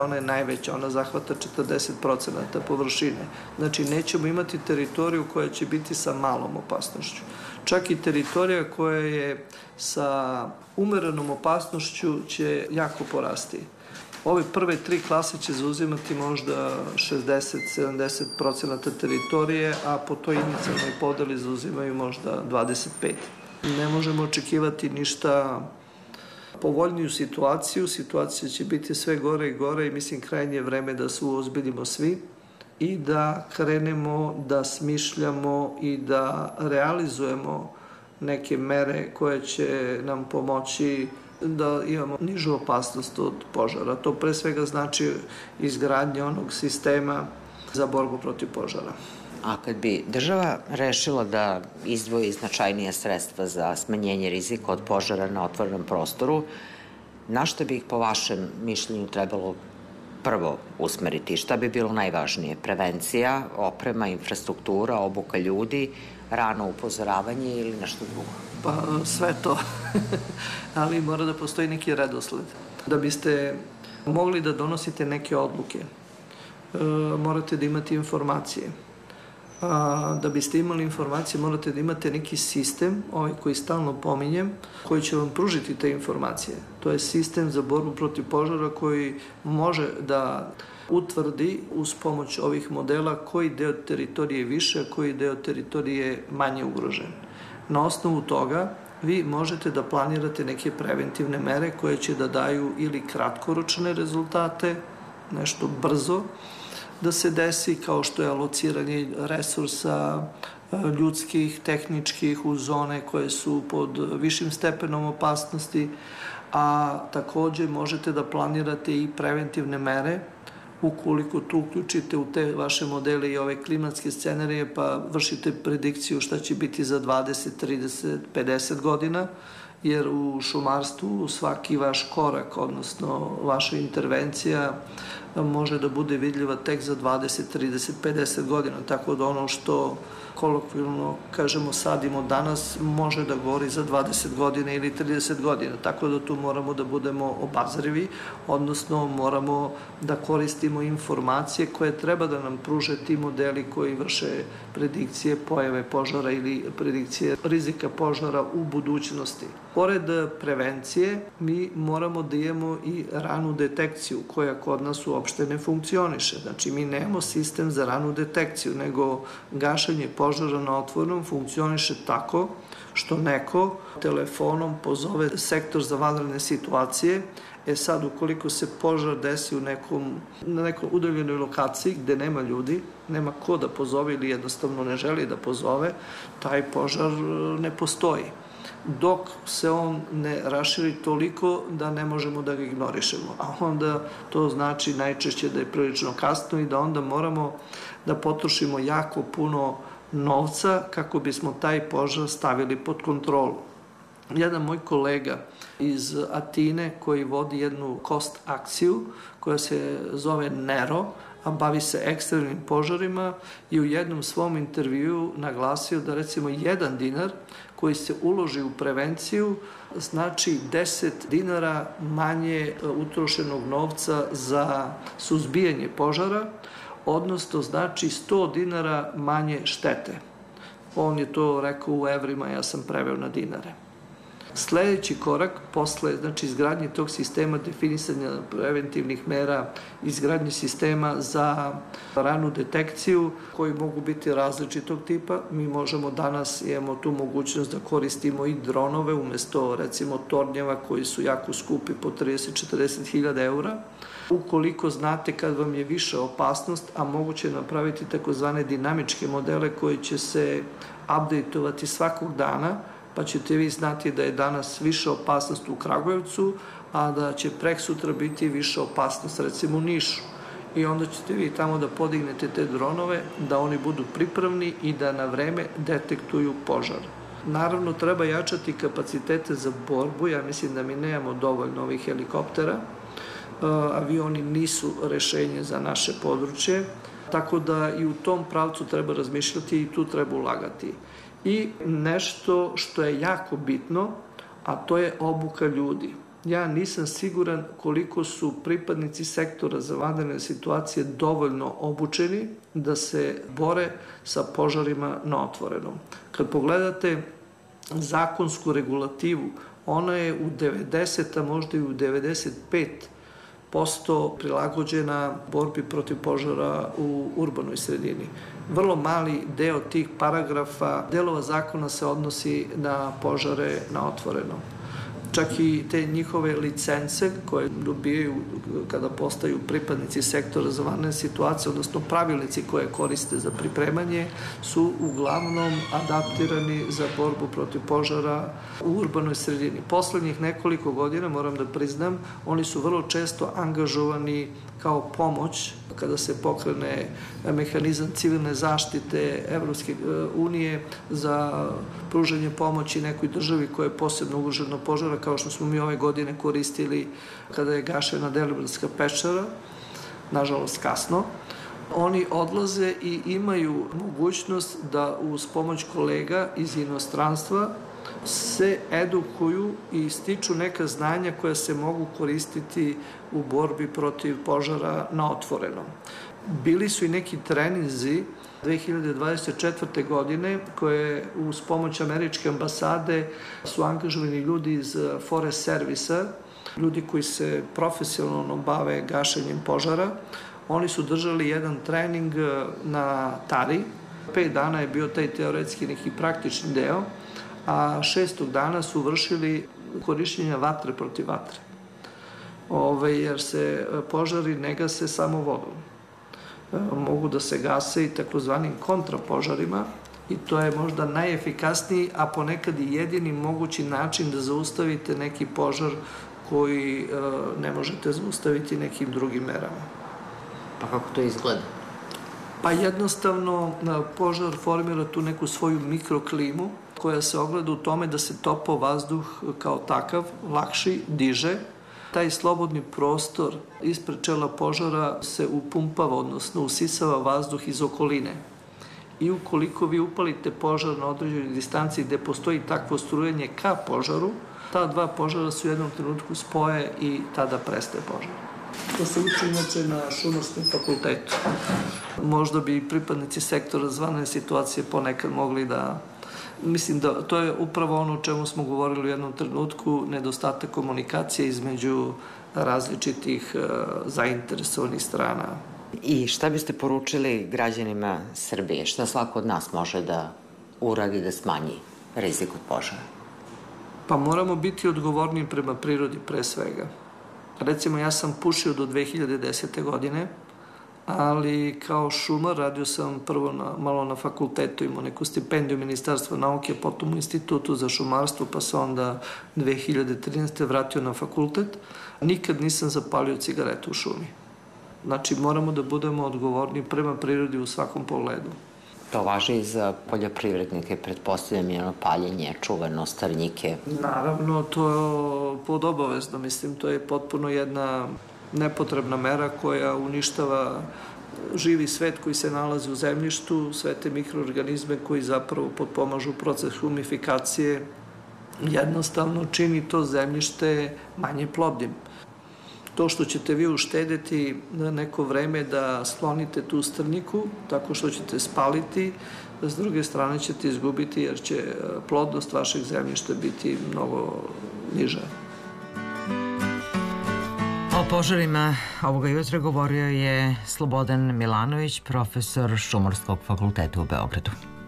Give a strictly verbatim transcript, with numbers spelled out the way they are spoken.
Ona je najveća, ona zahvata četrdeset procenata površine. Znači, nećemo imati teritoriju koja će biti sa malom opasnošću. Čak i teritorija koja je sa umerenom opasnošću će jako porasti. Ove prve tri klase će zauzimati možda šezdeset do sedamdeset procenata teritorije, a po toj inicijalnoj podeli zauzimaju možda dvadeset pet. Ne možemo očekivati ništa povoljniju situaciju, situacija će biti sve gore i gore i mislim krajnje je vreme da se uozbiljimo svi i da krenemo da smišljamo i da realizujemo neke mere koje će nam pomoći da imamo nižu opasnost od požara. To pre svega znači izgradnje onog sistema za borbu protiv požara. A kad bi država rešila da izdvoji značajnije sredstva za smanjenje rizika od požara na otvorenom prostoru, na što bi ih po vašem mišljenju trebalo prvo usmeriti? Šta bi bilo najvažnije? Prevencija, oprema, infrastruktura, obuka ljudi, rano upozoravanje ili nešto drugo? Pa sve to, ali mora da postoji neki redosled. Da biste mogli da donosite neke odluke, morate da imate informacije. A, da biste imali informacije morate da imate neki sistem, ovaj koji stalno pominjem, koji će vam pružiti te informacije. To je sistem za borbu protiv požara koji može da utvrdi uz pomoć ovih modela koji deo teritorije je više, a koji deo teritorije je manje ugrožen. Na osnovu toga vi možete da planirate neke preventivne mere koje će da daju ili kratkoročne rezultate, nešto brzo, da se desi, kao što je alociranje resursa ljudskih, tehničkih u zone koje su pod višim stepenom opasnosti, a takođe možete da planirate i preventivne mere ukoliko tu uključite u te vaše modele i ove klimatske scenarije pa vršite predikciju šta će biti za dvadeset, trideset, pedeset godina, jer u šumarstvu svaki vaš korak, odnosno vaša intervencija može da bude vidljiva tek za dvadeset, trideset, pedeset godina, tako da ono što kolokvijalno kažemo sadimo danas može da gori za dvadeset godina ili trideset godina, tako da tu moramo da budemo obazrivi, odnosno moramo da koristimo informacije koje treba da nam pruže ti modeli koji vrše predikcije pojave požara ili predikcije rizika požara u budućnosti. Pored prevencije, mi moramo da imamo i ranu detekciju koja kod nas uopšte ne funkcioniše. Znači, mi nemamo sistem za ranu detekciju, nego gašenje požara na otvorenom funkcioniše tako što neko telefonom pozove sektor za vanredne situacije. E sad, ukoliko se požar desi u nekom, na nekoj udaljenoj lokaciji gde nema ljudi, nema ko da pozove ili jednostavno ne želi da pozove, taj požar ne postoji. Dok se on ne raširi toliko da ne možemo da ga ignorišemo. A onda to znači najčešće da je prilično kasno i da onda moramo da potrošimo jako puno novca kako bismo taj požar stavili pod kontrolu. Jedan moj kolega iz Atine koji vodi jednu kost akciju koja se zove Nero, a bavi se ekstremnim požarima i u jednom svom intervjuu naglasio da recimo jedan dinar koji se uloži u prevenciju znači deset dinara manje utrošenog novca za suzbijanje požara, odnosno znači sto dinara manje štete. On je to rekao u evrima, ja sam preveo na dinare. Sledeći korak posle znači, izgradnje tog sistema definisanja preventivnih mera, izgradnje sistema za ranu detekciju koji mogu biti različitog tipa. Mi možemo danas, imamo tu mogućnost da koristimo i dronove umesto recimo tornjeva koji su jako skupi po trideset do četrdeset hiljada eura. Ukoliko znate kad vam je više opasnost, a moguće napraviti takozvane dinamičke modele koji će se updateovati svakog dana, pa ćete vi znati da je danas više opasnost u Kragujevcu, a da će prek sutra biti više opasnost recimo u Nišu. I onda ćete vi tamo da podignete te dronove, da oni budu pripravni i da na vreme detektuju požar. Naravno, treba jačati kapacitete za borbu, ja mislim da mi nemamo dovoljno ovih helikoptera, avioni nisu rešenje za naše područje, tako da i u tom pravcu treba razmišljati i tu treba ulagati. I nešto što je jako bitno, a to je obuka ljudi. ja nisam siguran koliko su pripadnici sektora za vanredne situacije dovoljno obučeni da se bore sa požarima na otvorenom. Kad pogledate zakonsku regulativu, ona je u devedeset, a možda i u devedeset pet posto prilagođena borbi protiv požara u urbanoj sredini. Vrlo mali deo tih paragrafa, delova zakona se odnosi na požare na otvorenom. Čak i te njihove licence koje dobijaju kada postaju pripadnici sektora za vanredne situacije, odnosno pravilnici koje koriste za pripremanje, su uglavnom adaptirani za borbu protiv požara u urbanoj sredini. Poslednjih nekoliko godina, moram da priznam, oni su vrlo često angažovani kao pomoć kada se pokrene mehanizam civilne zaštite Evropske unije za pružanje pomoći nekoj državi koja je posebno ugrožena požara, kao što smo mi ove godine koristili kada je gašena Deliblatska peščara, nažalost kasno. Oni odlaze i imaju mogućnost da uz pomoć kolega iz inostranstva se edukuju i stiču neka znanja koja se mogu koristiti u borbi protiv požara na otvorenom. Bili su i neki treninzi dve hiljade dvadeset četvrte. godine koje uz pomoć američke ambasade su angažovani ljudi iz Forest Servisa, ljudi koji se profesionalno bave gašenjem požara. Oni su držali jedan trening na Tari. Pet dana je bio taj teoretski neki praktični deo, a šestog dana su vršili korišćenje vatre protiv vatre. Ove, jer se požari ne gase samo vodom. Mogu da se gase i takozvanim kontrapožarima i to je možda najefikasniji, a ponekad i jedini mogući način da zaustavite neki požar koji ne možete zaustaviti nekim drugim merama. Pa kako to izgleda? Pa jednostavno požar formira tu neku svoju mikroklimu koja se ogleda u tome da se topo vazduh kao takav lakši, diže. Taj slobodni prostor ispred čela požara se upumpava, odnosno usisava vazduh iz okoline. I ukoliko vi upalite požar na određenoj distanci gde postoji takvo strujanje ka požaru, ta dva požara se u jednom trenutku spoje i tada prestaje požar. To se uči inače na Šumarskom fakultetu. Možda bi pripadnici sektora za vanredne situacije ponekad mogli da... Mislim da to je upravo ono o čemu smo govorili u jednom trenutku, nedostatak komunikacije između različitih zainteresovanih strana. I šta biste poručili građanima Srbije? Šta svako od nas može da uradi da smanji rizik od požara? Pa moramo biti odgovorni prema prirodi pre svega. Recimo, ja sam pušio do dve hiljade desete. godine, ali kao šumar radio sam prvo na, malo na fakultetu, imao neku stipendiju Ministarstva nauke, potom u Institutu za šumarstvo, pa sam onda dve hiljade trinaeste. vratio na fakultet. Nikad nisam zapalio cigaretu u šumi. Znači, moramo da budemo odgovorni prema prirodi u svakom pogledu. To važi i za poljoprivrednike, pretpostavljam je ono paljenje, čuvano, starnjike. Naravno, to je pod obavezno, mislim, to je potpuno jedna nepotrebna mera koja uništava živi svet koji se nalazi u zemljištu, sve te mikroorganizme koji zapravo potpomažu proces humifikacije, jednostavno čini to zemljište manje plodnim. To što ćete vi uštedeti na neko vreme da sklonite tu strnjiku, tako što ćete spaliti, s druge strane ćete izgubiti jer će plodnost vašeg zemljišta biti mnogo niža. O požarima ovoga jutra govorio je Slobodan Milanović, profesor Šumarskog fakulteta u Beogradu.